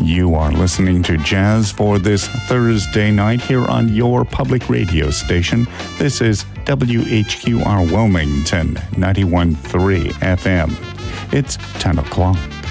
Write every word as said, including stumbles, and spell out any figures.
You are listening to Jazz for this Thursday night here on your public radio station. This is W H Q R Wilmington, ninety-one point three F M. It's ten o'clock.